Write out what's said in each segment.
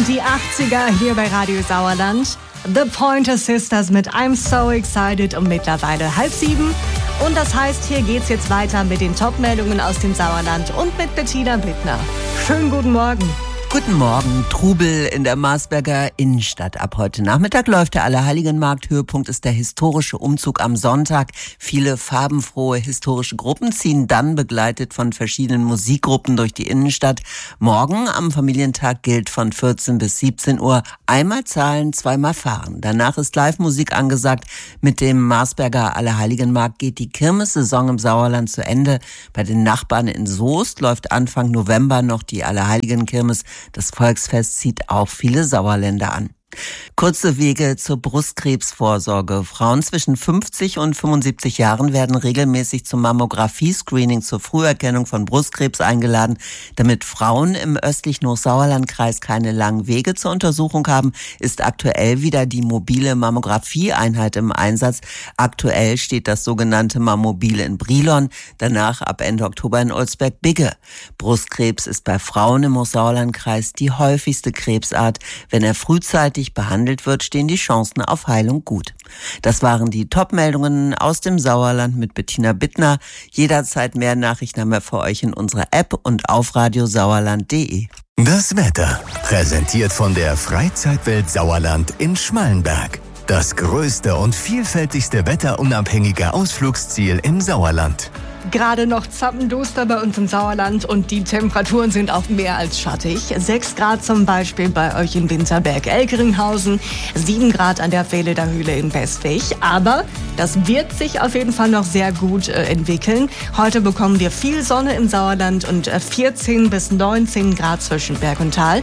sind die 80er hier bei Radio Sauerland. The Pointer Sisters mit I'm So Excited um mittlerweile 6:30. Und das heißt, hier geht's jetzt weiter mit den Top-Meldungen aus dem Sauerland und mit Bettina Bittner. Schönen guten Morgen. Guten Morgen. Trubel in der Marsberger Innenstadt. Ab heute Nachmittag läuft der Allerheiligenmarkt. Höhepunkt ist der historische Umzug am Sonntag. Viele farbenfrohe historische Gruppen ziehen dann begleitet von verschiedenen Musikgruppen durch die Innenstadt. Morgen am Familientag gilt von 14 bis 17 Uhr einmal zahlen, zweimal fahren. Danach ist Live-Musik angesagt. Mit dem Marsberger Allerheiligenmarkt geht die Kirmessaison im Sauerland zu Ende. Bei den Nachbarn in Soest läuft Anfang November noch die Allerheiligenkirmes. Das Volksfest zieht auch viele Sauerländer an. Kurze Wege zur Brustkrebsvorsorge. Frauen zwischen 50 und 75 Jahren werden regelmäßig zum Mammographie-Screening zur Früherkennung von Brustkrebs eingeladen. Damit Frauen im östlichen Hochsauerlandkreis keine langen Wege zur Untersuchung haben, ist aktuell wieder die mobile Mammographie-Einheit im Einsatz. Aktuell steht das sogenannte Mammobil in Brilon, danach ab Ende Oktober in Olsberg-Bigge. Brustkrebs ist bei Frauen im Hochsauerlandkreis die häufigste Krebsart. Wenn er frühzeitig behandelt wird, stehen die Chancen auf Heilung gut. Das waren die Top-Meldungen aus dem Sauerland mit Bettina Bittner. Jederzeit mehr Nachrichten haben wir für euch in unserer App und auf radiosauerland.de. Das Wetter, präsentiert von der Freizeitwelt Sauerland in Schmallenberg. Das größte und vielfältigste wetterunabhängige Ausflugsziel im Sauerland. Gerade noch zappenduster bei uns im Sauerland und die Temperaturen sind auch mehr als schattig. 6 Grad zum Beispiel bei euch in Winterberg-Elkeringhausen, 7 Grad an der Vehleder Höhle in Westwig. Aber das wird sich auf jeden Fall noch sehr gut entwickeln. Heute bekommen wir viel Sonne im Sauerland und 14 bis 19 Grad zwischen Berg und Tal.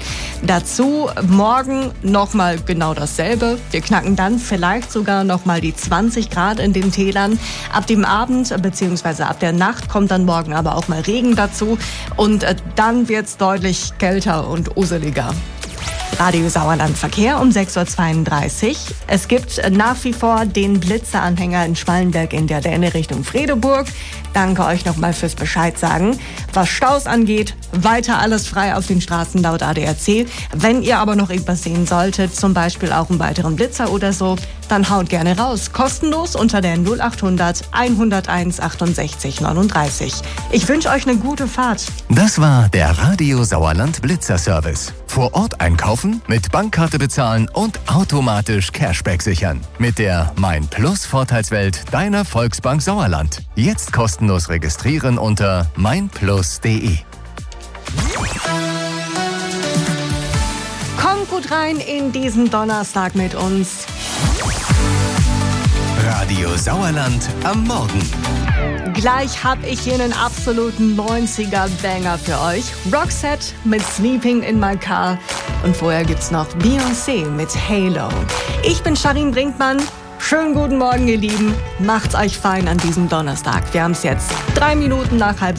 Dazu morgen nochmal genau dasselbe. Wir knacken dann vielleicht sogar nochmal die 20 Grad in den Tälern. Ab dem Abend bzw. ab der Nacht kommt dann morgen aber auch mal Regen dazu und dann wird's deutlich kälter und useliger. Radio Sauerland Verkehr um 6:32 Uhr. Es gibt nach wie vor den Blitzeranhänger in Schmallenberg in der Länge Richtung Fredeburg. Danke euch nochmal fürs Bescheid sagen. Was Staus angeht, weiter alles frei auf den Straßen laut ADAC. Wenn ihr aber noch irgendwas sehen solltet, zum Beispiel auch einen weiteren Blitzer oder so, dann haut gerne raus. Kostenlos unter der 0800 101 68 39. Ich wünsche euch eine gute Fahrt. Das war der Radio Sauerland Blitzer-Service. Vor Ort einkaufen, mit Bankkarte bezahlen und automatisch Cashback sichern. Mit der Mein Plus Vorteilswelt deiner Volksbank Sauerland. Jetzt kostenlos registrieren unter meinplus.de. Kommt gut rein in diesen Donnerstag mit uns. Radio Sauerland am Morgen. Gleich habe ich hier einen absoluten 90er-Banger für euch. Roxette mit Sleeping in My Car. Und vorher gibt's noch Beyoncé mit Halo. Ich bin Charin Brinkmann. Schönen guten Morgen, ihr Lieben. Macht's euch fein an diesem Donnerstag. Wir haben's jetzt 3 Minuten nach 6:30.